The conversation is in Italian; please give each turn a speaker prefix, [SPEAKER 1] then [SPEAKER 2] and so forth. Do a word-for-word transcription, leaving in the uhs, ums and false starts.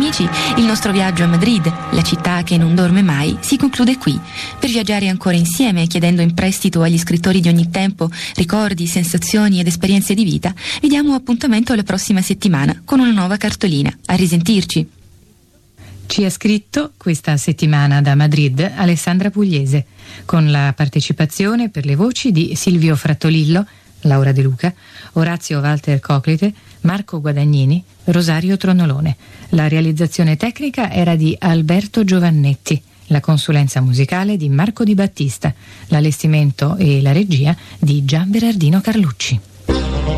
[SPEAKER 1] amici, il nostro viaggio a Madrid, la città che non dorme mai, si conclude qui. Per viaggiare ancora insieme, chiedendo in prestito agli scrittori di ogni tempo ricordi, sensazioni ed esperienze di vita, vi diamo appuntamento la prossima settimana con una nuova cartolina. A risentirci.
[SPEAKER 2] Ci ha scritto questa settimana da Madrid Alessandra Pugliese, con la partecipazione per le voci di Silvio Frattolillo, Laura De Luca, Orazio Walter Coclite, Marco Guadagnini, Rosario Tronolone. La realizzazione tecnica era di Alberto Giovannetti, la consulenza musicale di Marco Di Battista, l'allestimento e la regia di Gian Berardino Carlucci.